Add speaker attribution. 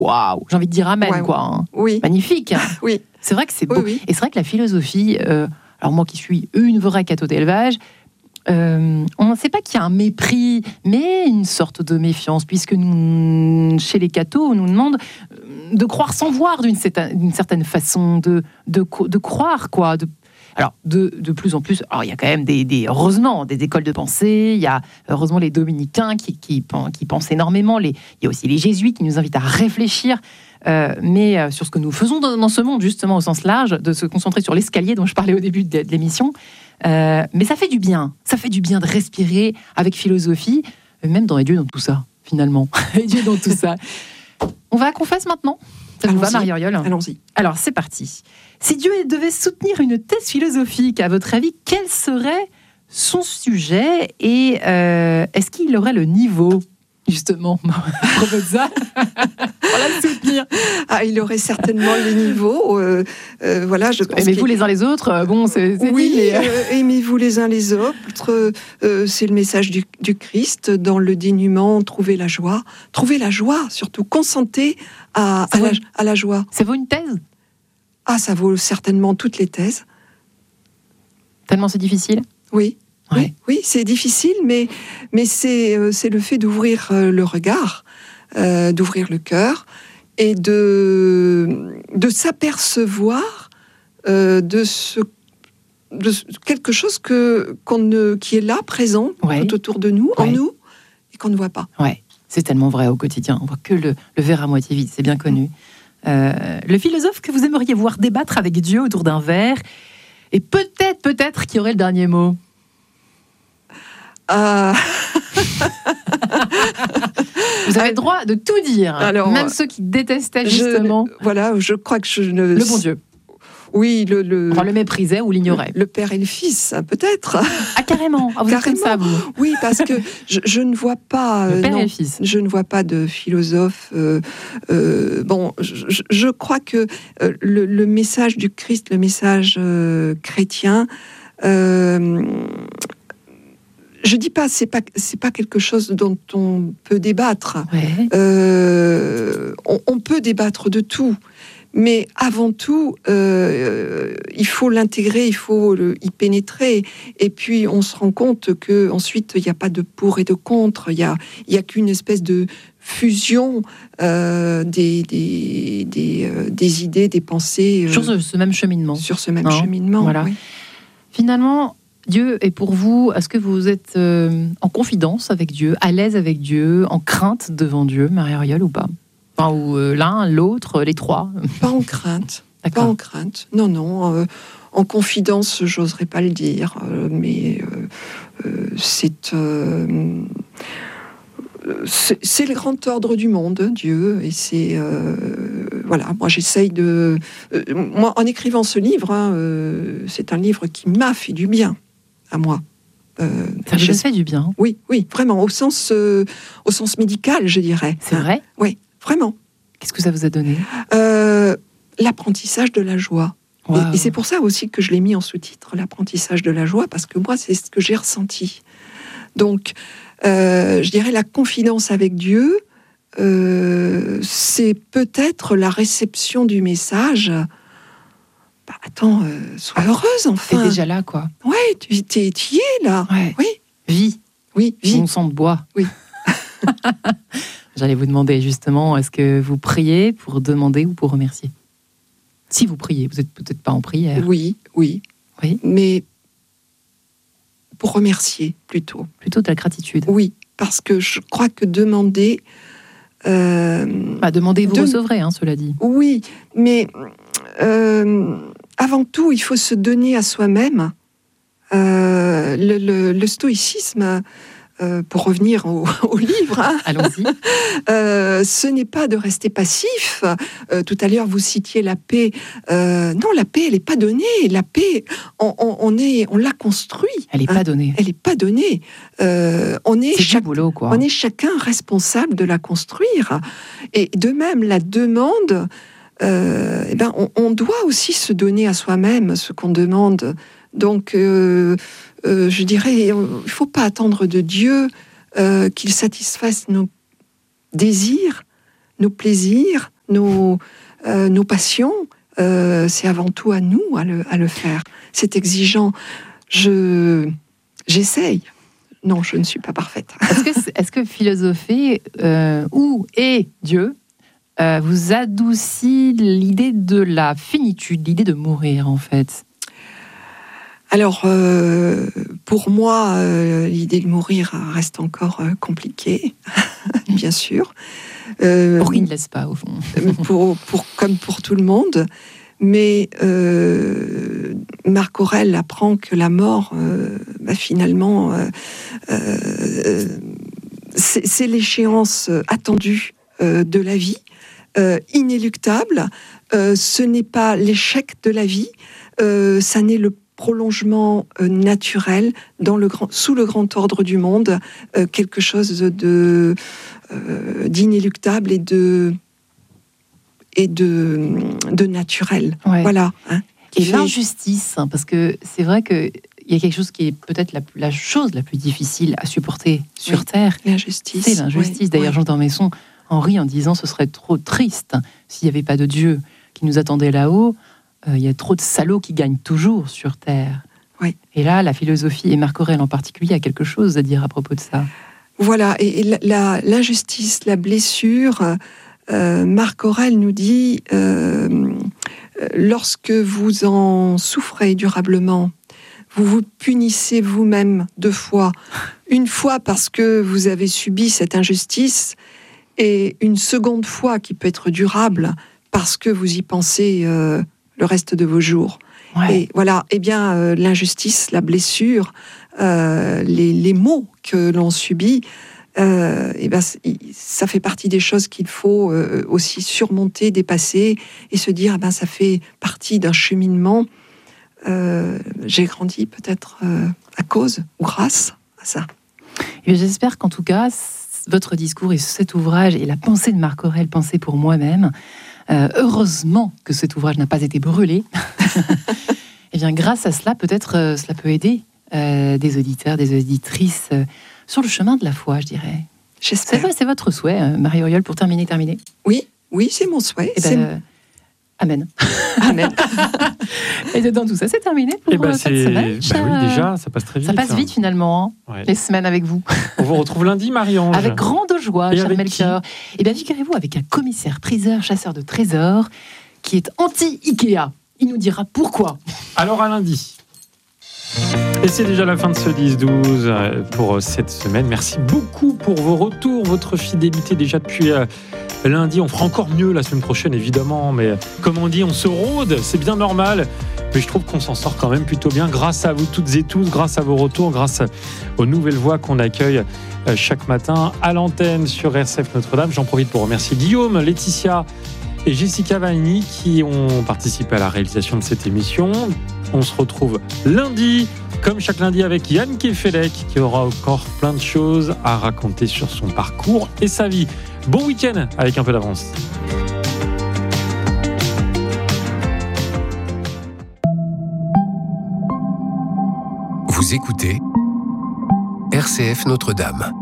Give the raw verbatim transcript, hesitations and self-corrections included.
Speaker 1: waouh, j'ai envie de dire amen,
Speaker 2: ouais,
Speaker 1: quoi. Hein.
Speaker 2: Oui.
Speaker 1: Magnifique. Hein.
Speaker 2: Oui.
Speaker 1: C'est vrai que c'est beau.
Speaker 2: Oui, oui.
Speaker 1: Et c'est vrai que la philosophie, euh, alors moi qui suis une vraie catho d'élevage, euh, on ne sait pas qu'il y a un mépris, mais une sorte de méfiance, puisque nous, chez les cathos, on nous demande de croire sans voir d'une certaine, d'une certaine façon, de, de, de croire, quoi. De, alors, de, de plus en plus, alors il y a quand même des, des, heureusement, des écoles de pensée, il y a heureusement les dominicains qui, qui, qui pensent énormément, les, il y a aussi les jésuites qui nous invitent à réfléchir, euh, mais euh, sur ce que nous faisons dans, dans ce monde, justement, au sens large, de se concentrer sur l'escalier dont je parlais au début de, de l'émission. Euh, mais ça fait du bien, ça fait du bien de respirer avec philosophie, même dans les dieux dans tout ça, finalement. Les dieux dans tout ça. On va à confesse maintenant. Ça vous va, Marie-Auriol ?
Speaker 2: Allons-y.
Speaker 1: Alors, c'est parti. Si Dieu devait soutenir une thèse philosophique, à votre avis, quel serait son sujet et euh, est-ce qu'il aurait le niveau, justement, Professeur, pour la soutenir ?
Speaker 2: Ah, il aurait certainement le niveau. Euh, euh, voilà, je pense
Speaker 1: aimez-vous
Speaker 2: qu'il...
Speaker 1: les uns les autres ? Bon, c'est, c'est
Speaker 2: oui,
Speaker 1: dit, mais...
Speaker 2: euh, aimez-vous les uns les autres. Euh, c'est le message du, du Christ. Dans le dénuement, trouvez la joie. Trouvez la joie, surtout. Consentez à, à, la, à la joie.
Speaker 1: Ça vaut une thèse ?
Speaker 2: Ah, ça vaut certainement toutes les thèses.
Speaker 1: Tellement c'est difficile ?
Speaker 2: Oui.
Speaker 1: Ouais.
Speaker 2: Oui, oui, c'est difficile, mais, mais c'est, euh, c'est le fait d'ouvrir euh, le regard, euh, d'ouvrir le cœur et de, de s'apercevoir euh, de, ce, de quelque chose que, qu'on ne, qui est là, présent,
Speaker 1: ouais.
Speaker 2: tout autour de nous,
Speaker 1: ouais.
Speaker 2: en nous, et qu'on ne voit pas.
Speaker 1: Ouais, c'est tellement vrai au quotidien. On voit que le, le verre à moitié vide, c'est bien connu. Euh, le philosophe que vous aimeriez voir débattre avec Dieu autour d'un verre, et peut-être, peut-être qui aurait le dernier mot.
Speaker 2: Euh...
Speaker 1: Vous avez le droit de tout dire,
Speaker 2: alors,
Speaker 1: même ceux qui détestaient justement.
Speaker 2: Je, voilà, je crois que je ne.
Speaker 1: Le bon Dieu.
Speaker 2: Oui, le, le,
Speaker 1: enfin, le méprisaient ou l'ignoraient.
Speaker 2: Le père et le fils, peut-être.
Speaker 1: Ah, carrément. Ah, vous
Speaker 2: carrément.
Speaker 1: êtes comme ça, vous.
Speaker 2: Oui, parce que je, je ne vois pas.
Speaker 1: Le père
Speaker 2: non,
Speaker 1: et le fils.
Speaker 2: Je ne vois pas de philosophe. Euh, euh, bon, je, je crois que euh, le, le message du Christ, le message euh, chrétien. Euh, Je dis pas, c'est pas, c'est pas quelque chose dont on peut débattre.
Speaker 1: Ouais.
Speaker 2: Euh, on, on peut débattre de tout, mais avant tout, euh, il faut l'intégrer, il faut le, y pénétrer. Et puis, on se rend compte que ensuite, il n'y a pas de pour et de contre. Il y a, il y a qu'une espèce de fusion euh, des, des, des, euh, des idées, des pensées. Euh,
Speaker 1: sur ce, ce même cheminement.
Speaker 2: Sur ce même
Speaker 1: non
Speaker 2: cheminement.
Speaker 1: Voilà.
Speaker 2: Oui.
Speaker 1: Finalement. Dieu est pour vous, est-ce que vous êtes euh, en confidence avec Dieu, à l'aise avec Dieu, en crainte devant Dieu, Marie-Auriol, ou pas ? Enfin, ou euh, l'un, l'autre, les trois ?
Speaker 2: Pas en crainte.
Speaker 1: D'accord.
Speaker 2: Pas en crainte. Non, non. Euh, en confidence, j'oserais pas le dire, euh, mais euh, euh, c'est, euh, c'est c'est le grand ordre du monde, Dieu, et c'est euh, voilà. Moi, j'essaye de. Euh, moi, en écrivant ce livre, hein, euh, c'est un livre qui m'a fait du bien à moi.
Speaker 1: Euh, ça vous a fait du bien ?
Speaker 2: Oui, oui, vraiment, au sens, euh, au sens médical, je dirais.
Speaker 1: C'est vrai ?
Speaker 2: Oui, vraiment.
Speaker 1: Qu'est-ce que ça vous a donné ?
Speaker 2: euh, L'apprentissage de la joie.
Speaker 1: Wow.
Speaker 2: Et, et c'est pour ça aussi que je l'ai mis en sous-titre, l'apprentissage de la joie, parce que moi, c'est ce que j'ai ressenti. Donc, euh, je dirais la confidence avec Dieu, euh, c'est peut-être la réception du message. Bah, attends, euh, sois heureuse, enfin.
Speaker 1: T'es déjà là, quoi.
Speaker 2: Ouais, tu t'es, t'y es, là.
Speaker 1: Ouais.
Speaker 2: Oui.
Speaker 1: Vie.
Speaker 2: Oui, vie.
Speaker 1: Bon sang de bois.
Speaker 2: Oui.
Speaker 1: J'allais vous demander, justement, est-ce que vous priez pour demander ou pour remercier ? Si vous priez, vous n'êtes peut-être pas en prière.
Speaker 2: Oui, oui.
Speaker 1: Oui.
Speaker 2: Mais pour remercier, plutôt.
Speaker 1: Plutôt de la gratitude.
Speaker 2: Oui, parce que je crois que demander... Euh,
Speaker 1: bah, demander, vous
Speaker 2: de...
Speaker 1: recevrez, hein, cela dit.
Speaker 2: Oui, mais euh, avant tout, il faut se donner à soi-même. Euh, le, le, le stoïcisme, euh, pour revenir au, au livre, hein,
Speaker 1: allons-y.
Speaker 2: Euh, ce n'est pas de rester passif. Euh, tout à l'heure, vous citiez la paix. Euh, non, la paix, elle n'est pas donnée. La paix, on, on, on, est, on l'a construit.
Speaker 1: Elle n'est
Speaker 2: hein.
Speaker 1: pas donnée.
Speaker 2: Elle n'est pas donnée. Euh, on est,
Speaker 1: C'est
Speaker 2: chaque,
Speaker 1: du boulot, quoi.
Speaker 2: On est chacun responsable de la construire. Et de même, la demande, euh, eh ben, on, on doit aussi se donner à soi-même ce qu'on demande. Donc, euh, euh, je dirais, il ne faut pas attendre de Dieu euh, qu'il satisfasse nos désirs, nos plaisirs, nos, euh, nos passions, euh, c'est avant tout à nous à le, à le faire. C'est exigeant. Je, j'essaye. Non, je ne suis pas parfaite.
Speaker 1: Est-ce que, est-ce que philosopher euh, où est Dieu euh, vous adoucit l'idée de la finitude, l'idée de mourir, en fait?
Speaker 2: Alors, euh, pour moi, euh, l'idée de mourir reste encore euh, compliquée, bien sûr.
Speaker 1: Euh, pour qui ne laisse pas, au fond.
Speaker 2: pour, pour, comme pour tout le monde. Mais euh, Marc Aurèle apprend que la mort, euh, bah, finalement, euh, euh, c'est, c'est l'échéance attendue euh, de la vie, euh, inéluctable. Euh, ce n'est pas l'échec de la vie, euh, ça n'est le prolongement euh, naturel dans le grand, sous le grand ordre du monde, euh, quelque chose de, euh, d'inéluctable et de et de, de naturel.
Speaker 1: Ouais.
Speaker 2: Voilà. Hein,
Speaker 1: et
Speaker 2: fait...
Speaker 1: l'injustice, hein, parce que c'est vrai qu'il y a quelque chose qui est peut-être la, la chose la plus difficile à supporter sur
Speaker 2: oui.
Speaker 1: Terre.
Speaker 2: L'injustice.
Speaker 1: C'est l'injustice.
Speaker 2: Oui.
Speaker 1: D'ailleurs,
Speaker 2: oui.
Speaker 1: Jean d'Ormesson en rit en disant ce serait trop triste s'il n'y avait pas de Dieu qui nous attendait là-haut. Il euh, y a trop de salauds qui gagnent toujours sur Terre.
Speaker 2: Oui.
Speaker 1: Et là, la philosophie, et Marc Aurèle en particulier, a quelque chose à dire à propos de ça.
Speaker 2: Voilà. Et, et la, la, l'injustice, la blessure... Euh, Marc Aurèle nous dit euh, lorsque vous en souffrez durablement, vous vous punissez vous-même deux fois. Une fois parce que vous avez subi cette injustice, et une seconde fois qui peut être durable parce que vous y pensez euh, le reste de vos jours.
Speaker 1: Ouais.
Speaker 2: Et voilà, eh bien, euh, l'injustice, la blessure, euh, les, les maux que l'on subit. Euh, et ben, ça fait partie des choses qu'il faut euh, aussi surmonter, dépasser et se dire, eh ben, ça fait partie d'un cheminement. Euh, j'ai grandi peut-être euh, à cause ou grâce à ça.
Speaker 1: Et j'espère qu'en tout cas, votre discours et cet ouvrage et la pensée de Marc Aurèle, pensée pour moi-même, euh, heureusement que cet ouvrage n'a pas été brûlé. Et bien, grâce à cela, peut-être euh, cela peut aider euh, des auditeurs, des auditrices. Euh, sur le chemin de la foi, je dirais.
Speaker 2: J'espère.
Speaker 1: C'est, c'est votre souhait, Marie-Auriol, pour terminer, terminer.
Speaker 2: Oui, oui, c'est mon souhait.
Speaker 1: Et ben, euh, amen.
Speaker 2: Amen.
Speaker 1: Et dans tout ça, c'est terminé pour
Speaker 3: et ben,
Speaker 1: cette
Speaker 3: c'est...
Speaker 1: semaine.
Speaker 3: Bah oui, déjà, ça passe très vite.
Speaker 1: Ça passe vite, finalement, hein,
Speaker 3: ouais.
Speaker 1: les semaines avec vous.
Speaker 3: On vous retrouve lundi, Marie-Ange.
Speaker 1: Avec grande joie,
Speaker 3: et
Speaker 1: cher Melchior. Et bien, figurez-vous, avec un commissaire, priseur, chasseur de trésors, qui est anti-Ikea. Il nous dira pourquoi.
Speaker 3: Alors, à lundi. Et c'est déjà la fin de ce dix douze pour cette semaine. Merci beaucoup pour vos retours, votre fidélité déjà depuis euh, lundi. On fera encore mieux la semaine prochaine, évidemment. Mais comme on dit, on se rôde, c'est bien normal. Mais je trouve qu'on s'en sort quand même plutôt bien grâce à vous toutes et tous, grâce à vos retours, grâce aux nouvelles voix qu'on accueille chaque matin à l'antenne sur R C F Notre-Dame. J'en profite pour remercier Guillaume, Laetitia et Jessica Vanni qui ont participé à la réalisation de cette émission. On se retrouve lundi, comme chaque lundi, avec Yann Kefelec, qui aura encore plein de choses à raconter sur son parcours et sa vie. Bon week-end avec un peu d'avance.
Speaker 4: Vous écoutez R C F Notre-Dame.